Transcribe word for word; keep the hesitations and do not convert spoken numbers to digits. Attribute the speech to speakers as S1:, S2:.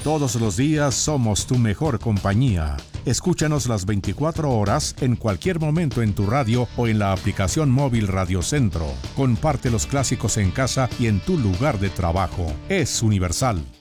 S1: Todos los días somos tu mejor compañía. Escúchanos las veinticuatro horas en cualquier momento en tu radio o en la aplicación móvil Radio Centro. Comparte los clásicos en casa y en tu lugar de trabajo. Es universal.